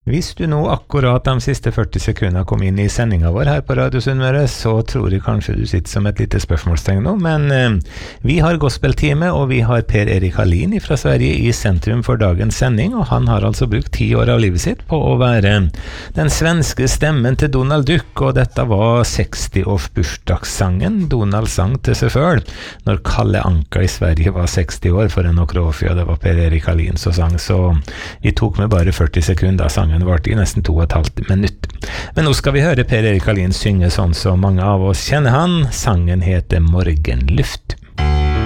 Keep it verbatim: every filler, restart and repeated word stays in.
Hvis du nå akkurat de siste førti sekunder kom inn i sendingen vår her på Radio Sunnmøre, så tror jeg kanskje du sitter som et lite spørsmålstegn nå, men eh, vi har gospeltime, og vi har Per Erik Hallin fra Sverige i sentrum for dagens sending, og han har altså brukt ti år av livet sitt på å være den svenske stemmen til Donald Duck, og dette var seksti-års-bursdagssangen Donald sang til seg selv, når Kalle Anka i Sverige var seksti år for en okra år siden. Det var Per Erik Hallin som sang, så vi tok med bare førti sekunder av sangen varte i nesten to og et halvt minutt. Men nå skal vi høre Per Erik Hallin synge sånn som mange av oss kjenner han. Sangen heter Morgenluft.